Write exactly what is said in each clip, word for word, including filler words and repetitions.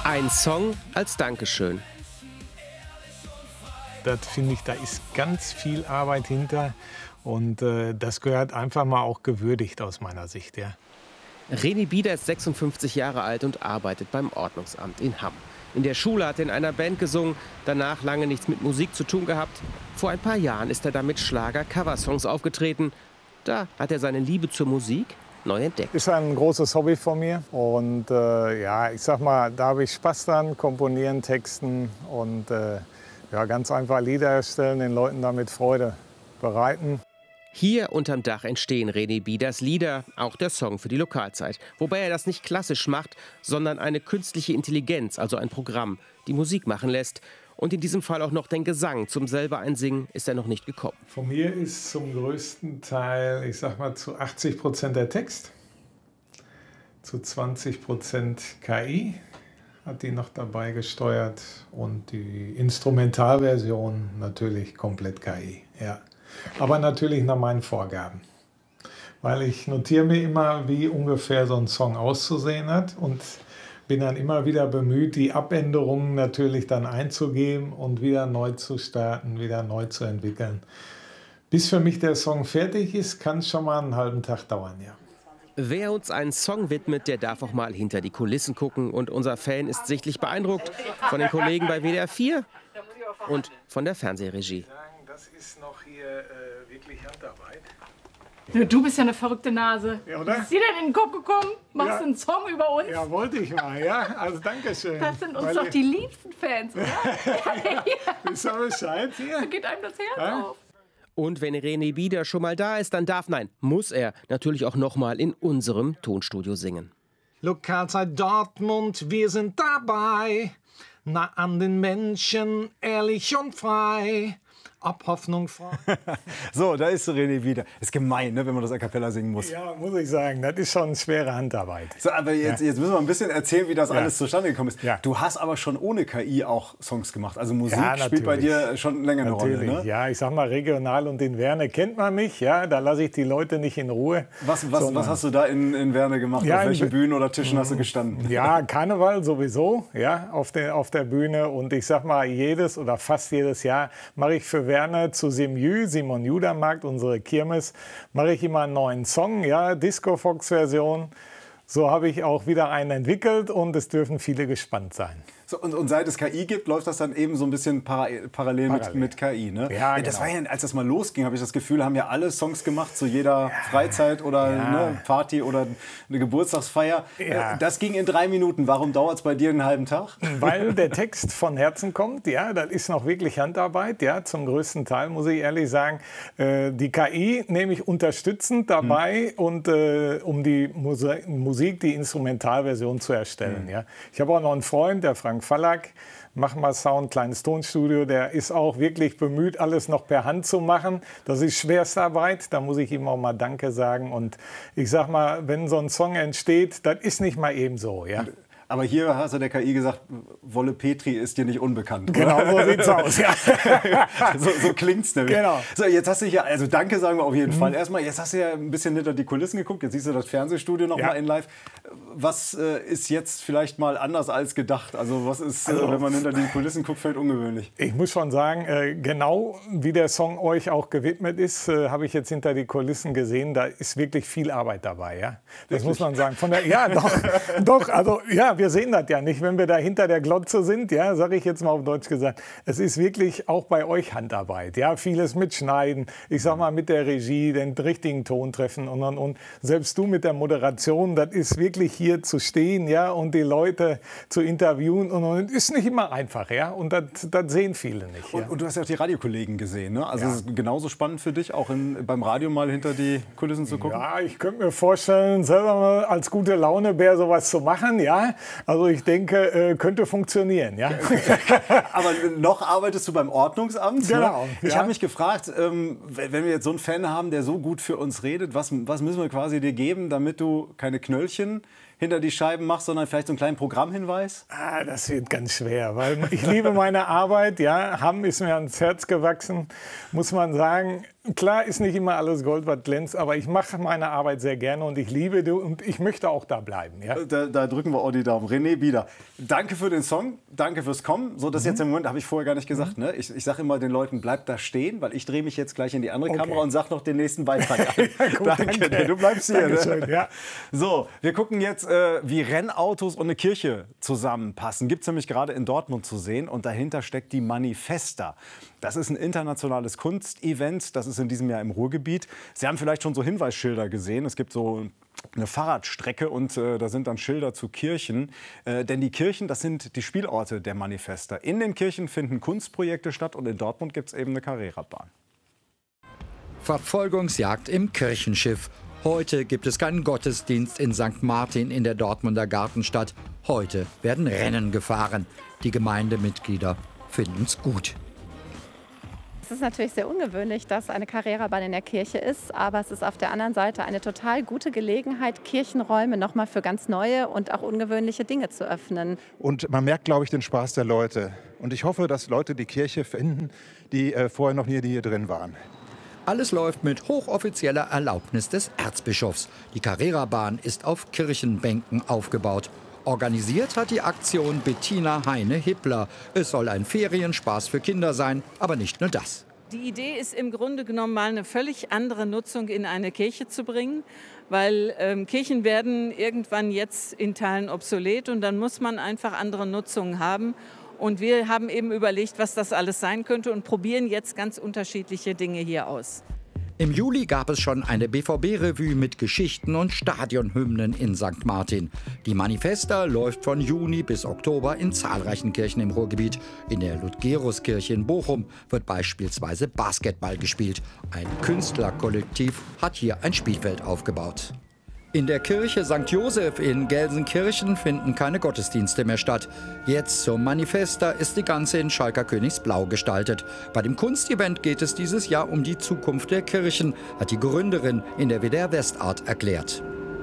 Ein Song als Dankeschön. Das finde ich, da ist ganz viel Arbeit hinter und äh, das gehört einfach mal auch gewürdigt aus meiner Sicht. Ja. René Bieder ist sechsundfünfzig Jahre alt und arbeitet beim Ordnungsamt in Hamm. In der Schule hat er in einer Band gesungen, danach lange nichts mit Musik zu tun gehabt. Vor ein paar Jahren ist er dann mit Schlager-Coversongs aufgetreten. Da hat er seine Liebe zur Musik neu entdeckt. Ist ein großes Hobby von mir und äh, ja, ich sag mal, da habe ich Spaß dran, komponieren, texten und äh, ja, ganz einfach Lieder erstellen, den Leuten damit Freude bereiten. Hier unterm Dach entstehen René Bieders Lieder, auch der Song für die Lokalzeit. Wobei er das nicht klassisch macht, sondern eine künstliche Intelligenz, also ein Programm, die Musik machen lässt. Und in diesem Fall auch noch den Gesang. Zum selber einsingen ist er noch nicht gekommen. Von mir ist zum größten Teil, ich sag mal, zu achtzig Prozent der Text, zu zwanzig Prozent K I hat die noch dabei gesteuert und die Instrumentalversion natürlich komplett K I. Ja. Aber natürlich nach meinen Vorgaben. Weil ich notiere mir immer, wie ungefähr so ein Song auszusehen hat und bin dann immer wieder bemüht, die Abänderungen natürlich dann einzugeben und wieder neu zu starten, wieder neu zu entwickeln. Bis für mich der Song fertig ist, kann es schon mal einen halben Tag dauern, ja. Wer uns einen Song widmet, der darf auch mal hinter die Kulissen gucken. Und unser Fan ist sichtlich beeindruckt von den Kollegen bei W D R vier und von der Fernsehregie. Das ist noch hier äh, wirklich Handarbeit. Du bist ja eine verrückte Nase. Ja, oder? Ist dir denn in den Kopf gekommen? Machst Ja. du einen Song über uns? Ja, wollte ich mal, ja. Also danke schön. Das sind uns Weil doch ihr- die liebsten Fans, oder? Wisst ihr Bescheid hier? Da geht einem das Herz Ja? auf. Und wenn René Bieder schon mal da ist, dann darf, nein, muss er natürlich auch noch mal in unserem Tonstudio singen. Lokalzeit Dortmund, wir sind dabei. Nah an den Menschen, ehrlich und frei. Ob Hoffnung frei. So, da ist René wieder. Ist gemein, ne, wenn man das a cappella singen muss. Ja, muss ich sagen, das ist schon schwere Handarbeit. So, aber jetzt, jetzt müssen wir ein bisschen erzählen, wie das Ja. alles zustande gekommen ist. Ja. Du hast aber schon ohne K I auch Songs gemacht. Also Musik Ja, spielt bei natürlich. dir schon länger eine Natürlich, Rolle. Ne? ja, ich sag mal, regional und in Werne kennt man mich, ja, da lasse ich die Leute nicht in Ruhe. Was, was, sondern- was hast du da in, in Werne gemacht? Ja, Auf in welchen Be- Bühnen oder Tischen hast du gestanden? Ja, Karneval sowieso, ja, auf der, auf der Bühne. Und ich sag mal, jedes oder fast jedes Jahr mache ich für Werne zu Simjü, Simon Judermarkt, unsere Kirmes, mache ich immer einen neuen Song, ja, Disco-Fox-Version. So habe ich auch wieder einen entwickelt und es dürfen viele gespannt sein. So, und, und seit es K I gibt, läuft das dann eben so ein bisschen para parallel, Mit, Parallel. mit K I. Ne? Ja, Das genau. war ja, als das mal losging, habe ich das Gefühl, haben ja alle Songs gemacht zu jeder Freizeit oder Ja. ne, Party oder eine Geburtstagsfeier. Ja. Äh, Das ging in drei Minuten. Warum dauert es bei dir einen halben Tag? Weil der Text von Herzen kommt, ja, das ist noch wirklich Handarbeit, ja, zum größten Teil, muss ich ehrlich sagen. Äh, die K I nehme ich unterstützend dabei, Mhm. und äh, um die Musi Musik, die Instrumentalversion zu erstellen, Mhm. ja. Ich habe auch noch einen Freund, der Frank Fallack, Mach mal Sound, kleines Tonstudio, der ist auch wirklich bemüht, alles noch per Hand zu machen. Das ist Schwerstarbeit, da muss ich ihm auch mal Danke sagen. Und ich sag mal, wenn so ein Song entsteht, das ist nicht mal eben so, ja. Aber hier hast du der K I gesagt, Wolle Petri ist dir nicht unbekannt. oder? Genau, so sieht's aus, ja. so so klingt's nämlich. Genau. So, jetzt hast du ja, also danke sagen wir auf jeden Fall. Erstmal, jetzt hast du ja ein bisschen hinter die Kulissen geguckt. Jetzt siehst du das Fernsehstudio noch Ja. mal in live. Was äh, ist jetzt vielleicht mal anders als gedacht? Also was ist, Also, äh, wenn man hinter die Kulissen guckt, vielleicht ungewöhnlich? Ich muss schon sagen, äh, genau wie der Song euch auch gewidmet ist, äh, habe ich jetzt hinter die Kulissen gesehen, da ist wirklich viel Arbeit dabei. Ja? Das muss man sagen. Von der, ja, doch, doch, also ja, wir sehen das ja nicht, wenn wir da hinter der Glotze sind, ja, sage ich jetzt mal auf Deutsch gesagt. Es ist wirklich auch bei euch Handarbeit, ja, vieles mitschneiden, ich sag mal mit der Regie, den richtigen Ton treffen und, und, und. Selbst du mit der Moderation, das ist wirklich hier zu stehen, ja, und die Leute zu interviewen und, und ist nicht immer einfach, ja, und das, das sehen viele nicht. Ja. Und, und du hast ja auch die Radiokollegen gesehen, ne? Also Ja. es ist genauso spannend für dich, auch in, beim Radio mal hinter die Kulissen zu gucken? Ja, ich könnte mir vorstellen, selber mal als gute Launebär sowas zu machen, ja. Also ich denke, äh, könnte funktionieren, ja. Aber noch arbeitest du beim Ordnungsamt. Genau, Ne? Ich ja. habe mich gefragt, ähm, wenn wir jetzt so einen Fan haben, der so gut für uns redet, was, was müssen wir quasi dir geben, damit du keine Knöllchen, hinter die Scheiben machst, sondern vielleicht so einen kleinen Programmhinweis? Ah, das wird ganz schwer, weil ich liebe meine Arbeit. Ja, Hamm ist mir ans Herz gewachsen, muss man sagen. Klar ist nicht immer alles Gold, was glänzt, aber ich mache meine Arbeit sehr gerne und ich liebe die und ich möchte auch da bleiben. Ja? Da, da drücken wir auch die Daumen. René Bieder, danke für den Song, danke fürs Kommen. So, das mhm. jetzt im Moment habe ich vorher gar nicht gesagt. Mhm. Ne? Ich, ich sage immer den Leuten, bleibt da stehen, weil ich drehe mich jetzt gleich in die andere okay. Kamera und sage noch den nächsten Beitrag an. Ja, gut, danke, danke. Du bleibst hier. Ne? Ja. So, wir gucken jetzt, äh, wie Rennautos und eine Kirche zusammenpassen. Gibt es nämlich gerade in Dortmund zu sehen und dahinter steckt die Manifesta. Das ist ein internationales Kunstevent, das ist in diesem Jahr im Ruhrgebiet. Sie haben vielleicht schon so Hinweisschilder gesehen. Es gibt so eine Fahrradstrecke und äh, da sind dann Schilder zu Kirchen. Äh, denn die Kirchen, das sind die Spielorte der Manifesta. In den Kirchen finden Kunstprojekte statt und in Dortmund gibt es eben eine Carrera-Bahn. Verfolgungsjagd im Kirchenschiff. Heute gibt es keinen Gottesdienst in Sankt Martin in der Dortmunder Gartenstadt. Heute werden Rennen gefahren. Die Gemeindemitglieder finden es gut. Es ist natürlich sehr ungewöhnlich, dass eine Carrera-Bahn in der Kirche ist, aber es ist auf der anderen Seite eine total gute Gelegenheit, Kirchenräume noch mal für ganz neue und auch ungewöhnliche Dinge zu öffnen. Und man merkt, glaube ich, den Spaß der Leute. Und ich hoffe, dass Leute die Kirche finden, die äh, vorher noch nie hier drin waren. Alles läuft mit hochoffizieller Erlaubnis des Erzbischofs. Die Carrera-Bahn ist auf Kirchenbänken aufgebaut. Organisiert hat die Aktion Bettina Heine-Hippler. Es soll ein Ferienspaß für Kinder sein, aber nicht nur das. Die Idee ist im Grunde genommen mal eine völlig andere Nutzung in eine Kirche zu bringen, weil ähm, Kirchen werden irgendwann jetzt in Teilen obsolet und dann muss man einfach andere Nutzungen haben. Und wir haben eben überlegt, was das alles sein könnte und probieren jetzt ganz unterschiedliche Dinge hier aus. Im Juli gab es schon eine B V B-Revue mit Geschichten und Stadionhymnen in Sankt Martin. Die Manifesta läuft von Juni bis Oktober in zahlreichen Kirchen im Ruhrgebiet. In der Ludgeruskirche in Bochum wird beispielsweise Basketball gespielt. Ein Künstlerkollektiv hat hier ein Spielfeld aufgebaut. In der Kirche Sankt Josef in Gelsenkirchen finden keine Gottesdienste mehr statt. Jetzt zur Manifesta ist die ganze in Schalker Königsblau gestaltet. Bei dem Kunstevent geht es dieses Jahr um die Zukunft der Kirchen, hat die Gründerin in der W D R Westart erklärt.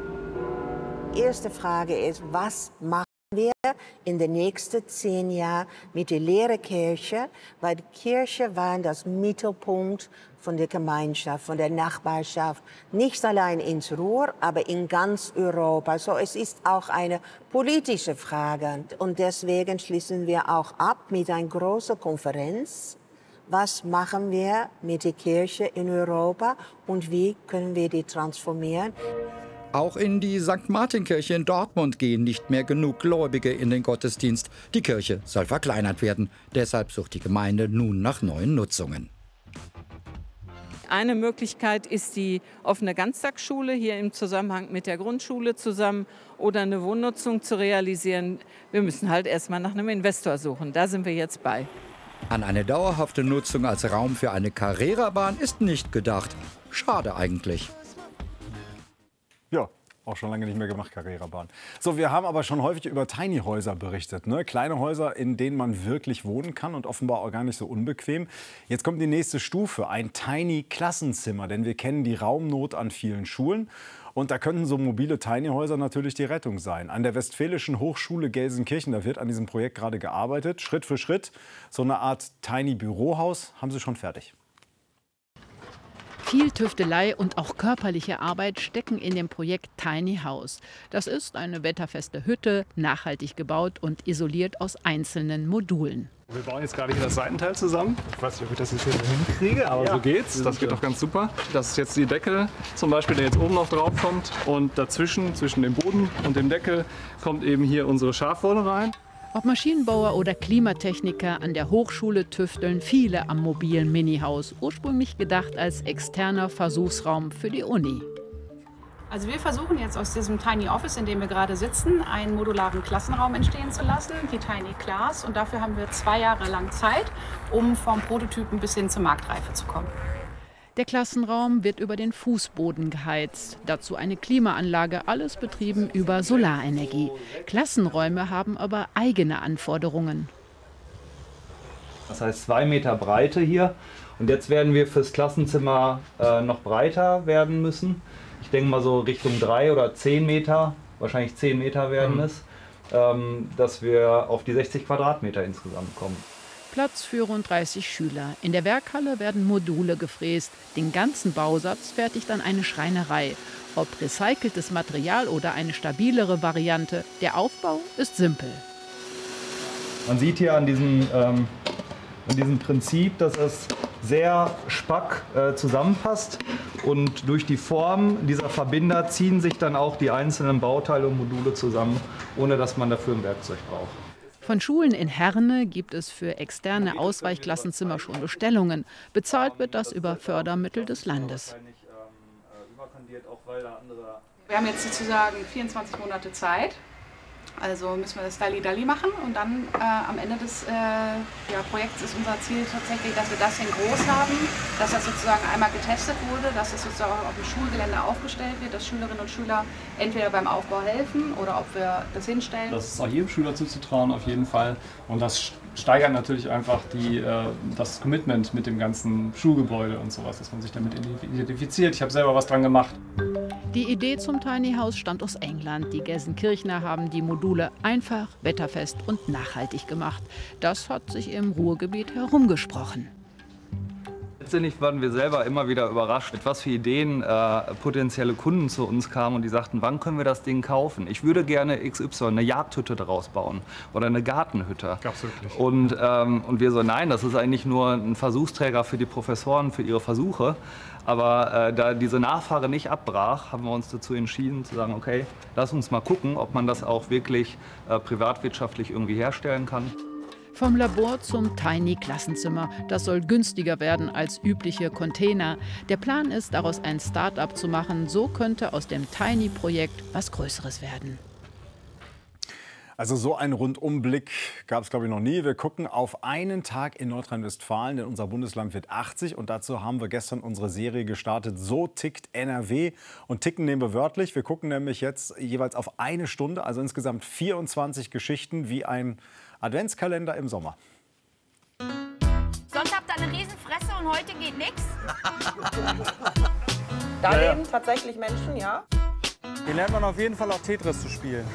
Die erste Frage ist, was machen wir in den nächsten zehn Jahren mit der leeren Kirche? Weil die Kirche war das Mittelpunkt von der Gemeinschaft, von der Nachbarschaft. Nicht allein ins Ruhr, aber in ganz Europa. So, es ist auch eine politische Frage. Und deswegen schließen wir auch ab mit einer großen Konferenz. Was machen wir mit der Kirche in Europa und wie können wir die transformieren? Auch in die Sankt Martin-Kirche in Dortmund gehen nicht mehr genug Gläubige in den Gottesdienst. Die Kirche soll verkleinert werden. Deshalb sucht die Gemeinde nun nach neuen Nutzungen. Eine Möglichkeit ist die offene Ganztagsschule hier im Zusammenhang mit der Grundschule zusammen oder eine Wohnnutzung zu realisieren. Wir müssen halt erstmal nach einem Investor suchen. Da sind wir jetzt bei. An eine dauerhafte Nutzung als Raum für eine Carrera-Bahn ist nicht gedacht. Schade eigentlich. Ja, auch schon lange nicht mehr gemacht, Carrera-Bahn. So, wir haben aber schon häufig über Tiny-Häuser berichtet. Ne? Kleine Häuser, in denen man wirklich wohnen kann und offenbar auch gar nicht so unbequem. Jetzt kommt die nächste Stufe, ein Tiny-Klassenzimmer. Denn wir kennen die Raumnot an vielen Schulen. Und da könnten so mobile Tiny-Häuser natürlich die Rettung sein. An der Westfälischen Hochschule Gelsenkirchen, da wird an diesem Projekt gerade gearbeitet. Schritt für Schritt. So eine Art Tiny-Bürohaus haben sie schon fertig. Viel Tüftelei und auch körperliche Arbeit stecken in dem Projekt Tiny House. Das ist eine wetterfeste Hütte, nachhaltig gebaut und isoliert aus einzelnen Modulen. Wir bauen jetzt gerade hier das Seitenteil zusammen. Ich weiß nicht, ob ich das jetzt hier so hinkriege, aber ja, so geht's. Das geht doch ganz super. Das ist jetzt die Deckel zum Beispiel, der jetzt oben noch drauf kommt. Und dazwischen, zwischen dem Boden und dem Deckel, kommt eben hier unsere Schafwolle rein. Ob Maschinenbauer oder Klimatechniker, an der Hochschule tüfteln viele am mobilen Minihaus. Ursprünglich gedacht als externer Versuchsraum für die Uni. Also wir versuchen jetzt aus diesem Tiny Office, in dem wir gerade sitzen, einen modularen Klassenraum entstehen zu lassen, die Tiny Class. Und dafür haben wir zwei Jahre lang Zeit, um vom Prototypen bis hin zur Marktreife zu kommen. Der Klassenraum wird über den Fußboden geheizt. Dazu eine Klimaanlage, alles betrieben über Solarenergie. Klassenräume haben aber eigene Anforderungen. Das heißt zwei Meter Breite hier. Und jetzt werden wir fürs Klassenzimmer äh, noch breiter werden müssen. Ich denke mal so Richtung drei oder zehn Meter wahrscheinlich zehn Meter werden es, ähm, dass wir auf die sechzig Quadratmeter insgesamt kommen. Platz für rund dreißig Schüler. In der Werkhalle werden Module gefräst. Den ganzen Bausatz fertigt dann eine Schreinerei. Ob recyceltes Material oder eine stabilere Variante, der Aufbau ist simpel. Man sieht hier an diesem, ähm, an diesem Prinzip, dass es sehr spack äh, zusammenpasst und durch die Form dieser Verbinder ziehen sich dann auch die einzelnen Bauteile und Module zusammen, ohne dass man dafür ein Werkzeug braucht. Von Schulen in Herne gibt es für externe Ausweichklassenzimmer schon Bestellungen. Bezahlt wird das über Fördermittel des Landes. Wir haben jetzt sozusagen vierundzwanzig Monate Zeit. Also müssen wir das Dalli-Dalli machen und dann äh, am Ende des äh, ja, Projekts ist unser Ziel tatsächlich, dass wir das in groß haben, dass das sozusagen einmal getestet wurde, dass es sozusagen auf dem Schulgelände aufgestellt wird, dass Schülerinnen und Schüler entweder beim Aufbau helfen oder ob wir das hinstellen. Das ist auch jedem Schüler zuzutrauen auf jeden Fall und das steigert natürlich einfach die, äh, das Commitment mit dem ganzen Schulgebäude und sowas, dass man sich damit identifiziert. Ich habe selber was dran gemacht. Die Idee zum Tiny House stammt aus England. Die Gelsenkirchener haben die Module einfach, wetterfest und nachhaltig gemacht. Das hat sich im Ruhrgebiet herumgesprochen. Letztendlich waren wir selber immer wieder überrascht, mit was für Ideen äh, potenzielle Kunden zu uns kamen und die sagten, wann können wir das Ding kaufen? Ich würde gerne X Y, eine Jagdhütte daraus bauen oder eine Gartenhütte. Gab's wirklich. Und, ähm, und wir so, nein, das ist eigentlich nur ein Versuchsträger für die Professoren, für ihre Versuche. Aber äh, da diese Nachfrage nicht abbrach, haben wir uns dazu entschieden zu sagen, okay, lass uns mal gucken, ob man das auch wirklich äh, privatwirtschaftlich irgendwie herstellen kann. Vom Labor zum Tiny-Klassenzimmer. Das soll günstiger werden als übliche Container. Der Plan ist, daraus ein Start-up zu machen. So könnte aus dem Tiny-Projekt was Größeres werden. Also so einen Rundumblick gab es, glaube ich, noch nie. Wir gucken auf einen Tag in Nordrhein-Westfalen, denn unser Bundesland wird achtzig. Und dazu haben wir gestern unsere Serie gestartet, So tickt N R W. Und ticken nehmen wir wörtlich. Wir gucken nämlich jetzt jeweils auf eine Stunde, also insgesamt vierundzwanzig Geschichten, wie ein Adventskalender im Sommer. Sonst habt ihr eine Riesenfresse und heute geht nichts? Da ja, leben ja. tatsächlich Menschen, ja. Hier lernt man auf jeden Fall auch Tetris zu spielen.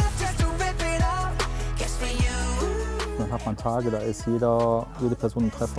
Dann hat man Tage, da ist jeder, jede Person ein Treffer.